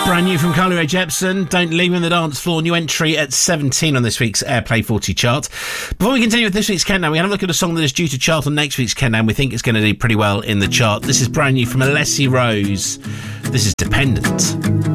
Brand new from Carly Rae Jepsen, Don't Leave Me on the Dance Floor, new entry at 17 on this week's Airplay 40 chart. Before we continue with this week's countdown, we have a look at a song that is due to chart on next week's countdown. We think it's going to do pretty well in the chart. This is brand new from Alessi Rose. This is Dependent.